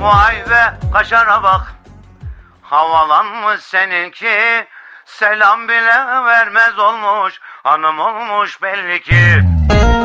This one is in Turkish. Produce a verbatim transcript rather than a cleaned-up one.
Vay be kaşara bak, havalanmış seninki. Selam bile vermez olmuş, hanım olmuş belli ki.